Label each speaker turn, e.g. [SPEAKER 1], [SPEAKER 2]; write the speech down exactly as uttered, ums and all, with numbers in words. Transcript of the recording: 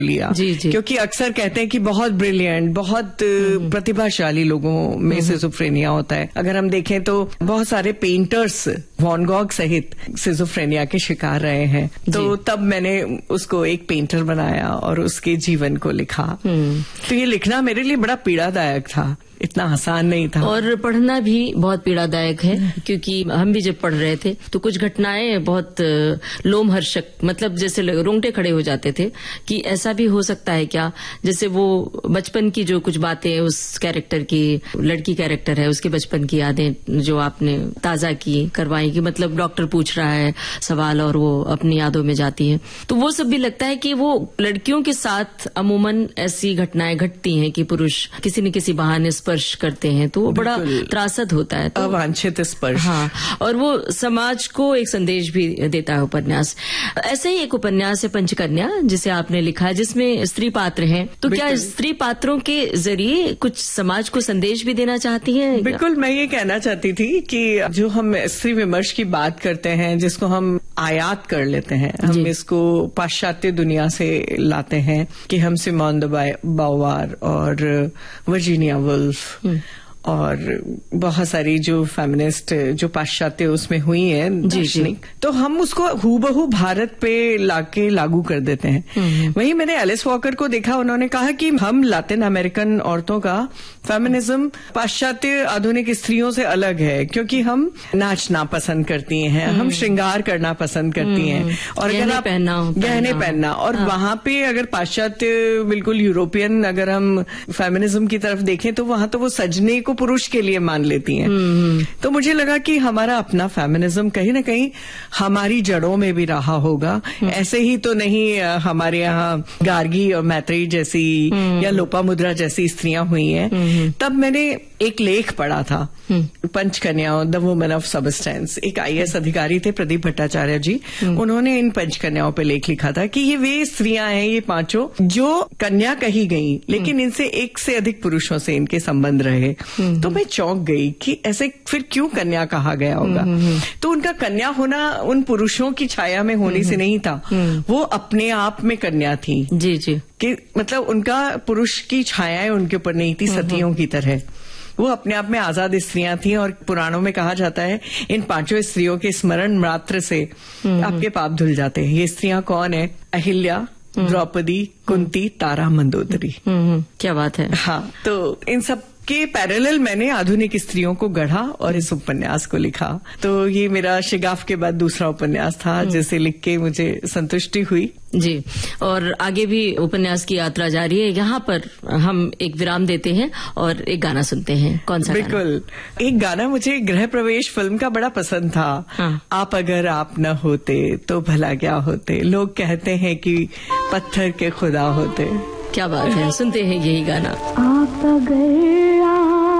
[SPEAKER 1] लिया
[SPEAKER 2] जी, जी.
[SPEAKER 1] क्योंकि अक्सर कहते हैं कि बहुत ब्रिलियंट, बहुत प्रतिभाशाली लोगों में सिजोफ्रेनिया होता है. अगर हम देखें तो बहुत सारे पेंटर्स वैन गॉग सहित सिजोफ्रेनिया के शिकार रहे हैं. तो तब मैंने उसको एक पेंटर बनाया और उसके जीवन को लिखा. तो ये लिखना मेरे लिए बड़ा पीड़ादायक था, इतना आसान नहीं था.
[SPEAKER 2] और पढ़ना भी बहुत पीड़ादायक है, क्योंकि हम भी जब पढ़ रहे थे तो कुछ घटनाएं बहुत लोमहर्षक, मतलब जैसे रोंगटे खड़े हो जाते थे कि ऐसा भी हो सकता है क्या. जैसे वो बचपन की जो कुछ बातें, उस कैरेक्टर की, लड़की कैरेक्टर है, उसके बचपन की यादें जो आपने ताजा की, करवाई, कि मतलब डॉक्टर पूछ रहा है सवाल और वो अपनी यादों में जाती है. तो वो सब भी लगता है कि वो लड़कियों के साथ अमूमन ऐसी घटनाएं घटती हैं कि पुरुष किसी न किसी बहाने स्पर्श करते हैं, तो वो बड़ा त्रासद होता है. तो
[SPEAKER 1] अवांछित स्पर्श.
[SPEAKER 2] हाँ, और वो समाज को एक संदेश भी देता है उपन्यास. ऐसे ही एक उपन्यास है पंचकन्या, जिसे आपने लिखा है, जिसमें स्त्री पात्र हैं. तो क्या स्त्री पात्रों के जरिए कुछ समाज को संदेश भी देना चाहती हैं?
[SPEAKER 1] बिल्कुल, मैं ये कहना चाहती थी कि जो हम स्त्री विमर्श की बात करते हैं, जिसको हम आयात कर लेते हैं, हम इसको पाश्चात्य दुनिया से लाते हैं कि हम सिमोन द बाउवार और वर्जीनिया वुल्फ और बहुत सारी जो फेमिनिस्ट जो पाश्चात्य उसमें हुई है दार्शनिक, तो हम उसको हूबहू भारत पे लाके लागू कर देते हैं. वहीं मैंने एलिस वॉकर को देखा, उन्होंने कहा कि हम लैटिन अमेरिकन औरतों का फेमिनिज्म पाश्चात्य आधुनिक स्त्रियों से अलग है, क्योंकि हम नाचना पसंद करती हैं, हम श्रृंगार करना पसंद करती हैं, और अगर आप गहने पहनना, और वहां पे अगर पाश्चात्य बिल्कुल यूरोपियन अगर हम फेमिनिज्म की तरफ देखें तो वहां तो वो सजने को पुरुष के लिए मान लेती हैं. तो मुझे लगा कि हमारा अपना फेमिनिज्म कहीं ना कहीं हमारी जड़ों में भी रहा होगा. ऐसे ही तो नहीं हमारे यहाँ गार्गी और मैत्रेयी जैसी या लोपामुद्रा जैसी स्त्रियां हुई हैं. तब मैंने एक लेख पढ़ा था, पंचकन्याओं, द वुमेन ऑफ सबस्टेंस. एक आईएएस अधिकारी थे प्रदीप भट्टाचार्य जी, उन्होंने इन पंचकन्याओं पे लेख लिखा था कि ये वे स्त्रियां हैं, ये पांचों, जो कन्या कही गई, लेकिन इनसे एक से अधिक पुरुषों से इनके संबंध रहे. तो मैं चौंक गई कि ऐसे फिर क्यों कन्या कहा गया होगा. तो उनका कन्या होना उन पुरुषों की छाया में होने से नहीं था, वो अपने आप में कन्या थी.
[SPEAKER 2] जी जी.
[SPEAKER 1] कि मतलब उनका पुरुष की छायाएं उनके ऊपर नहीं थी, सतियों की तरह. वो अपने आप में आजाद स्त्रियां थीं, और पुराणों में कहा जाता है इन पांचों स्त्रियों के स्मरण मात्र से आपके पाप धुल जाते हैं. ये स्त्रियां कौन है? अहिल्या, द्रौपदी, कुंती, तारा, मंदोदरी.
[SPEAKER 2] क्या बात है.
[SPEAKER 1] हाँ, तो इन सब के पैरेलल मैंने आधुनिक स्त्रियों को गढ़ा और इस उपन्यास को लिखा. तो ये मेरा शिगाफ के बाद दूसरा उपन्यास था जिसे लिख के मुझे संतुष्टि हुई.
[SPEAKER 2] जी, और आगे भी उपन्यास की यात्रा जारी है. यहाँ पर हम एक विराम देते हैं और एक गाना सुनते हैं. कौन सा?
[SPEAKER 1] बिल्कुल गाना? एक गाना मुझे गृह प्रवेश फिल्म का बड़ा पसंद था. हाँ. आप अगर आप न होते तो भला क्या होते, लोग कहते हैं कि पत्थर के खुदा होते.
[SPEAKER 2] क्या बात है, सुनते हैं यही गाना.
[SPEAKER 3] आप अगर